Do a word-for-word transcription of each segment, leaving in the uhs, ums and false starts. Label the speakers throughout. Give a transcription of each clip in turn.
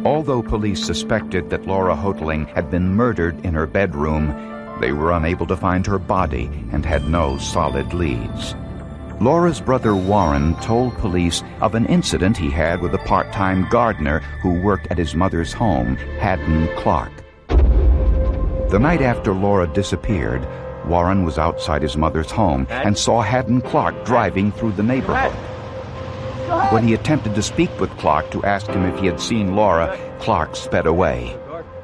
Speaker 1: Although police suspected that Laura Hoteling had been murdered in her bedroom, they were unable to find her body and had no solid leads. Laura's brother Warren told police of an incident he had with a part-time gardener who worked at his mother's home, Haddon Clark. The night after Laura disappeared, Warren was outside his mother's home and saw Haddon Clark driving through the neighborhood. When he attempted to speak with Clark to ask him if he had seen Laura, Clark sped away.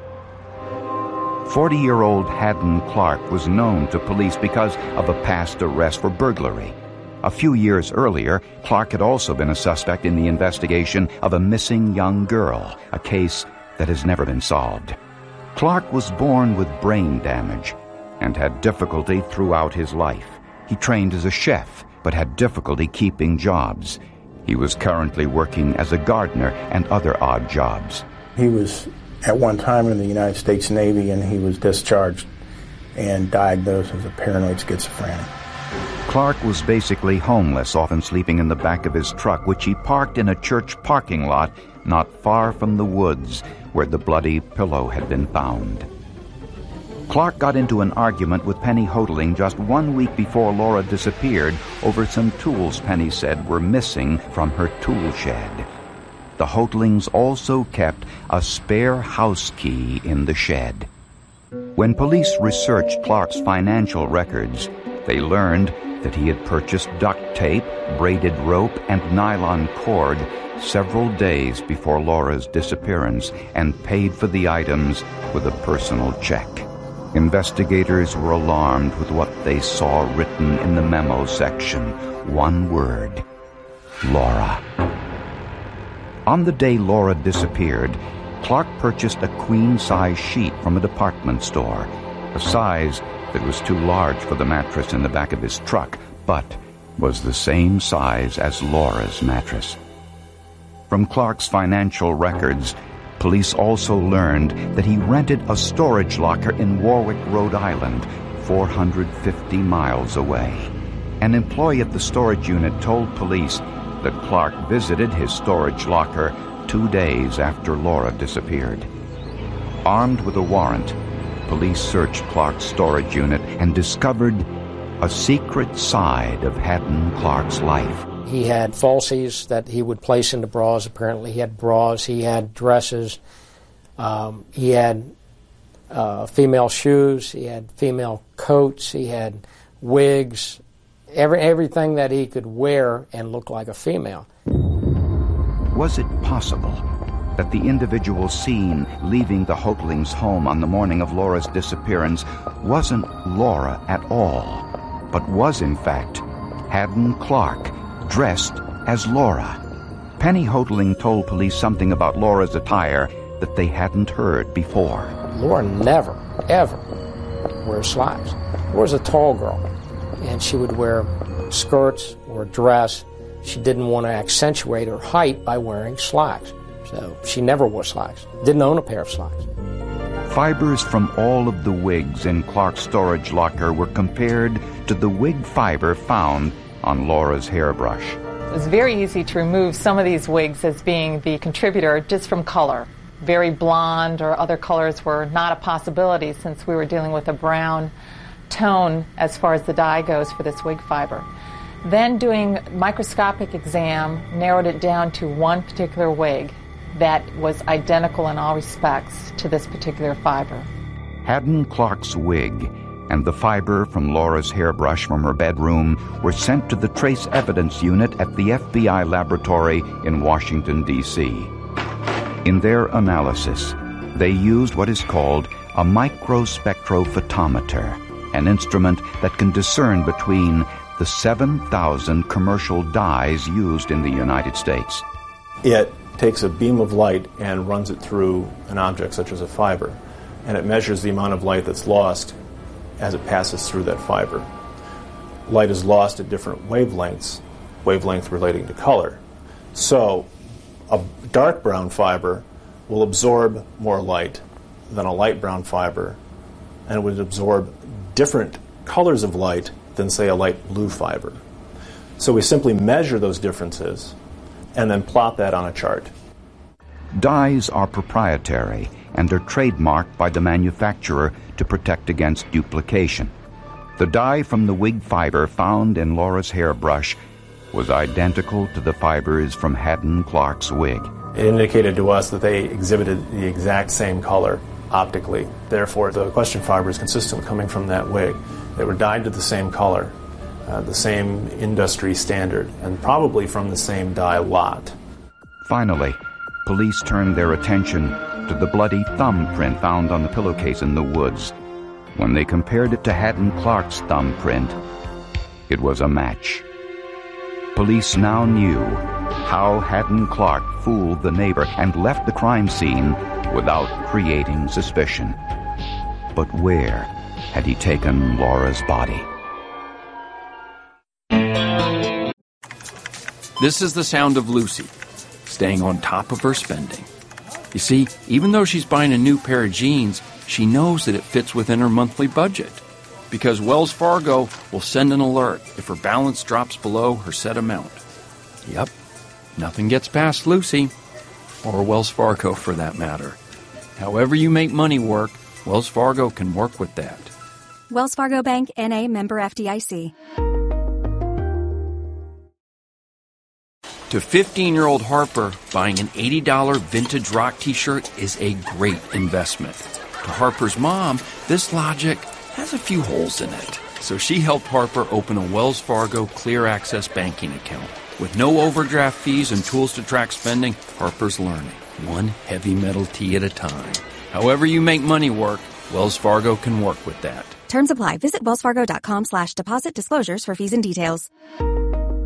Speaker 1: forty-year-old Haddon Clark was known to police because of a past arrest for burglary. A few years earlier, Clark had also been a suspect in the investigation of a missing young girl, a case that has never been solved. Clark was born with brain damage and had difficulty throughout his life. He trained as a chef, but had difficulty keeping jobs. He was currently working as a gardener and other odd jobs.
Speaker 2: He was at one time in the United States Navy, and he was discharged and diagnosed as a paranoid schizophrenic.
Speaker 1: Clark was basically homeless, often sleeping in the back of his truck, which he parked in a church parking lot not far from the woods where the bloody pillow had been found. Clark got into an argument with Penny Hoteling just one week before Laura disappeared over some tools Penny said were missing from her tool shed. The Hotelings also kept a spare house key in the shed. When police researched Clark's financial records, they learned that he had purchased duct tape, braided rope, and nylon cord several days before Laura's disappearance and paid for the items with a personal check. Investigators were alarmed with what they saw written in the memo section. One word: Laura. On the day Laura disappeared, Clark purchased a queen-size sheet from a department store, a size that was too large for the mattress in the back of his truck, but was the same size as Laura's mattress. From Clark's financial records, police also learned that he rented a storage locker in Warwick, Rhode Island, four hundred fifty miles away. An employee at the storage unit told police that Clark visited his storage locker two days after Laura disappeared. Armed with a warrant, police searched Clark's storage unit and discovered a secret side of Haddon Clark's life.
Speaker 3: He had falsies that he would place into bras. Apparently he had bras, he had dresses, um, he had uh, female shoes, he had female coats, he had wigs, every, everything that he could wear and look like a female.
Speaker 1: Was it possible that the individual seen leaving the Hotelings' home on the morning of Laura's disappearance wasn't Laura at all, but was in fact Haddon Clark, dressed as Laura? Penny Hoteling told police something about Laura's attire that they hadn't heard before.
Speaker 3: Laura never, ever wears slacks. Laura's a tall girl, and she would wear skirts or a dress. She didn't want to accentuate her height by wearing slacks. So she never wore slacks. Didn't own a pair of slacks.
Speaker 1: Fibers from all of the wigs in Clark's storage locker were compared to the wig fiber found on Laura's hairbrush.
Speaker 4: It was very easy to remove some of these wigs as being the contributor just from color. Very blonde or other colors were not a possibility since we were dealing with a brown tone as far as the dye goes for this wig fiber. Then doing microscopic exam narrowed it down to one particular wig that was identical in all respects to this particular fiber.
Speaker 1: Haddon Clark's wig and the fiber from Laura's hairbrush from her bedroom were sent to the Trace Evidence Unit at the F B I laboratory in Washington, D C In their analysis, they used what is called a microspectrophotometer, an instrument that can discern between the seven thousand commercial dyes used in the United States.
Speaker 5: It takes a beam of light and runs it through an object such as a fiber, and it measures the amount of light that's lost as it passes through that fiber. Light is lost at different wavelengths, wavelength relating to color. So a dark brown fiber will absorb more light than a light brown fiber, and it would absorb different colors of light than, say, a light blue fiber. So we simply measure those differences and then plot that on a chart.
Speaker 1: Dyes are proprietary and are trademarked by the manufacturer to protect against duplication. The dye from the wig fiber found in Laura's hairbrush was identical to the fibers from Haddon Clark's wig.
Speaker 5: It indicated to us that they exhibited the exact same color optically. Therefore, the question fiber is consistent with coming from that wig. They were dyed to the same color, uh, the same industry standard, and probably from the same dye lot.
Speaker 1: Finally, police turned their attention to the bloody thumbprint found on the pillowcase in the woods. When they compared it to Haddon Clark's thumbprint, it was a match. Police now knew how Haddon Clark fooled the neighbor and left the crime scene without creating suspicion. But where had he taken Laura's body?
Speaker 6: This is the sound of Lucy, staying on top of her spending. You see, even though she's buying a new pair of jeans, she knows that it fits within her monthly budget, because Wells Fargo will send an alert if her balance drops below her set amount. Yep, nothing gets past Lucy, or Wells Fargo for that matter. However you make money work, Wells Fargo can work with that.
Speaker 7: Wells Fargo Bank, N A, member F D I C.
Speaker 6: To fifteen-year-old Harper, buying an eighty dollars vintage rock t-shirt is a great investment. To Harper's mom, this logic has a few holes in it. So she helped Harper open a Wells Fargo Clear Access banking account. With no overdraft fees and tools to track spending, Harper's learning, one heavy metal tea at a time. However you make money work, Wells Fargo can work with that.
Speaker 7: Terms apply. Visit wellsfargo.com slash deposit disclosures for fees and details.